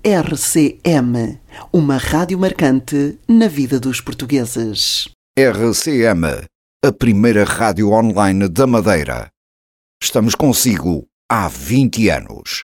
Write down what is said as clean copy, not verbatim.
RCM, uma rádio marcante na vida dos portugueses. RCM, a primeira rádio online da Madeira. Estamos consigo há 20 anos.